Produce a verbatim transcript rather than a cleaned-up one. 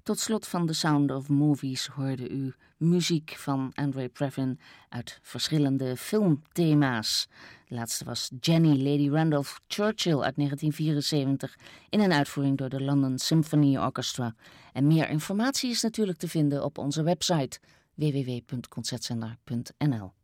Tot slot van The Sound of Movies hoorde u muziek van Andre Previn uit verschillende filmthema's. De laatste was Jenny, Lady Randolph Churchill uit negentien vierenzeventig in een uitvoering door de London Symphony Orchestra. En meer informatie is natuurlijk te vinden op onze website w w w punt concertzender punt n l.